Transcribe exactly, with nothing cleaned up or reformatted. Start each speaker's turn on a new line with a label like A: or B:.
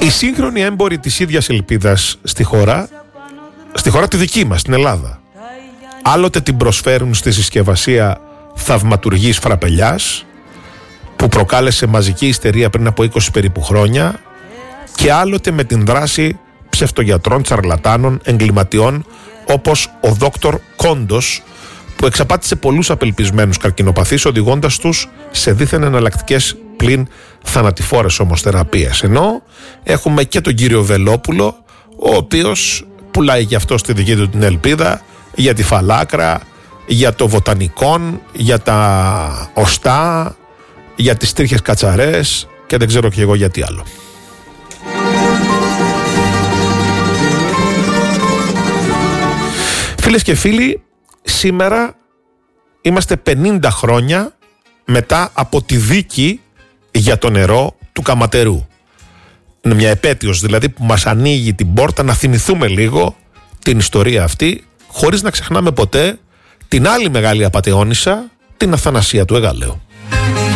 A: Οι σύγχρονοι έμποροι της ίδιας ελπίδας στη χώρα, στη χώρα τη δική μας, στην Ελλάδα, άλλοτε την προσφέρουν στη συσκευασία θαυματουργής φραπελιάς που προκάλεσε μαζική ιστερία πριν από είκοσι περίπου χρόνια, και άλλοτε με την δράση ψευτογιατρών, τσαρλατάνων, εγκληματιών όπως ο δόκτωρ Κόντος, που εξαπάτησε πολλούς απελπισμένους καρκινοπαθείς οδηγώντας τους σε δίθεν εναλλακτικές πλην θανατηφόρες όμως θεραπείες. Ενώ έχουμε και τον κύριο Βελόπουλο, ο οποίος πουλάει και αυτό στη δική του την ελπίδα για τη φαλάκρα, για το βοτανικόν, για τα οστά, για τις τρίχες κατσαρές και δεν ξέρω και εγώ γιατί άλλο. Φίλες και φίλοι, σήμερα είμαστε πενήντα χρόνια μετά από τη δίκη για το νερό του Καματερού. Είναι μια επέτειος δηλαδή που μας ανοίγει την πόρτα να θυμηθούμε λίγο την ιστορία αυτή, χωρίς να ξεχνάμε ποτέ την άλλη μεγάλη απατεώνισσα, την Αθανασία του Εγάλεου.